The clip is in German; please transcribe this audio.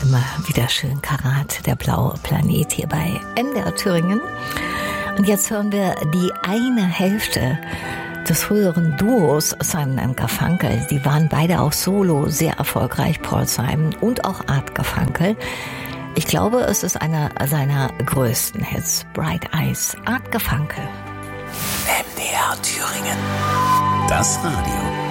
immer wieder schön Karat, der blaue Planet hier bei MDR Thüringen. Und jetzt hören wir die eine Hälfte des früheren Duos Simon & Garfunkel. Die waren beide auch solo sehr erfolgreich, Paul Simon und auch Art Garfunkel. Ich glaube, es ist einer seiner größten Hits, Bright Eyes, Art Garfunkel. MDR Thüringen. Das Radio.